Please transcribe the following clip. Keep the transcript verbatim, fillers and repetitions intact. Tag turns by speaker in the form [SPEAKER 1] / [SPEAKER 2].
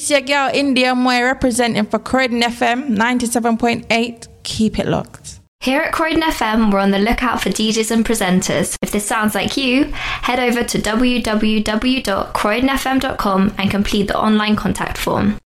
[SPEAKER 1] It's your girl India Moy representing for Croydon F M ninety-seven point eight. Keep it locked.
[SPEAKER 2] Here at Croydon F M, we're on the lookout for D Js and presenters. If this sounds like you, head over to w w w dot croydon f m dot com and complete the online contact form.